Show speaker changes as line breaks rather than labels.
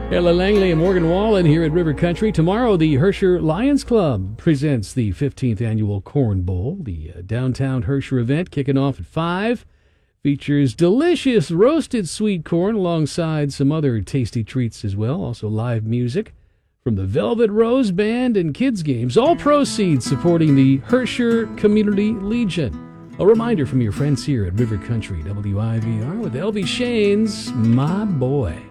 Ella Langley and Morgan Wallen here at River Country. Tomorrow, the Herscher Lions Club presents the 15th annual Corn Bowl. The downtown Herscher event kicking off at 5 features delicious roasted sweet corn alongside some other tasty treats as well. Also live music from the Velvet Rose Band and kids games. All proceeds supporting the Herscher Community Legion. A reminder from your friends here at River Country WIVR with LV Shanes, My Boy.